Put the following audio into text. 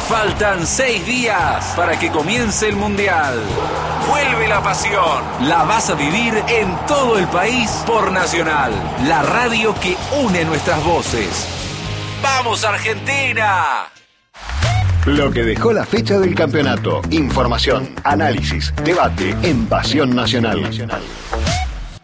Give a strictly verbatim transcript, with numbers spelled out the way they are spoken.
Faltan seis días para que comience el Mundial. Vuelve la pasión. La vas a vivir en todo el país por Nacional, la radio que une nuestras voces. ¡Vamos, Argentina! Lo que dejó la fecha del campeonato. Información, análisis, debate en Pasión Nacional.